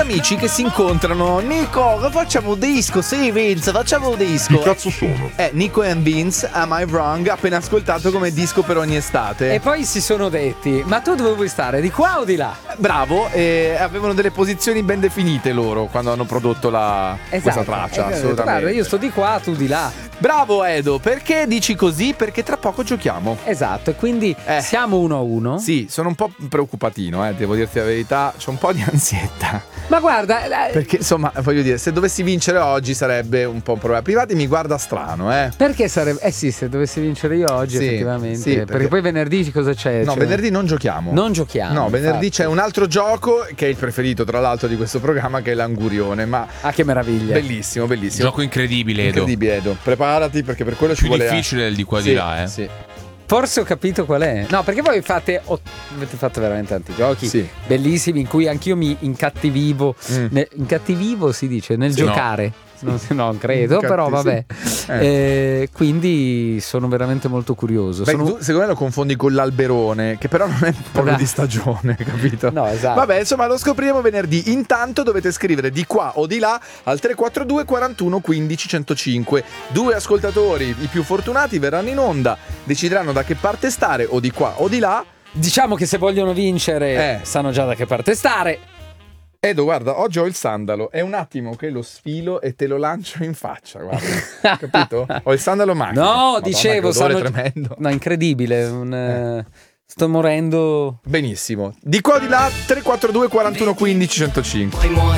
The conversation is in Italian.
amici che si incontrano. Nico, facciamo un disco? Sì, Vince, facciamo un disco. Chi cazzo sono? Nico and Vince, Am I Wrong? Appena ascoltato come disco per ogni estate. E poi si sono detti: ma tu dove vuoi stare? Di qua o di là? Bravo, avevano delle posizioni ben definite loro quando hanno prodotto questa traccia. Assolutamente. Guarda, io sto di qua, tu di là. Bravo Edo, perché dici così? Perché tra poco giochiamo. Esatto, e quindi siamo 1-1. Sì, sono un po' preoccupatino, devo dirti la verità, c'ho un po' di ansietta. Ma guarda, perché insomma, voglio dire, se dovessi vincere oggi sarebbe un po' un problema. Privati mi guarda strano, Perché sarebbe? Sì, se dovessi vincere io oggi, sì, effettivamente. Sì, perché poi venerdì cosa c'è? No, venerdì non giochiamo. Non giochiamo. No, venerdì infatti. c'è un altro gioco che è il preferito, tra l'altro, di questo programma, che è l'Angurione. Ma che meraviglia! Bellissimo, bellissimo. Gioco incredibile, Edo. Incredibile, Edo. Preparati, perché per quello ci più vuole difficile del di qua di là, Sì. Forse ho capito qual è. No, perché voi avete fatto veramente tanti giochi bellissimi in cui anch'io mi incattivivo. Incattivivo si dice nel giocare. No, credo, però vabbè. Quindi sono veramente molto curioso. Tu, secondo me lo confondi con l'Alberone, che però non è proprio di stagione, capito? No, esatto. Vabbè, insomma, lo scopriremo venerdì. Intanto dovete scrivere di qua o di là al 342 41 15 105. 2 ascoltatori, i più fortunati, verranno in onda, decideranno da che parte stare, o di qua o di là. Diciamo che se vogliono vincere sanno già da che parte stare. Edo, guarda, oggi ho il sandalo, è un attimo che lo sfilo e te lo lancio in faccia, guarda. Capito? Ho il sandalo magico. No, Madonna, dicevo, tremendo. No, incredibile, sto morendo. Benissimo. Di qua o di là, 342 41 15 105.